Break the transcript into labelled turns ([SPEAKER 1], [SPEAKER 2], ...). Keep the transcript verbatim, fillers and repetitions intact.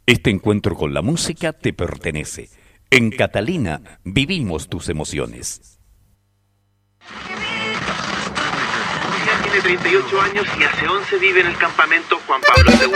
[SPEAKER 1] Este encuentro con la música te pertenece. En Catalina vivimos tus emociones.
[SPEAKER 2] Tiene treinta y ocho años y hace once vive en el campamento Juan Pablo segundo.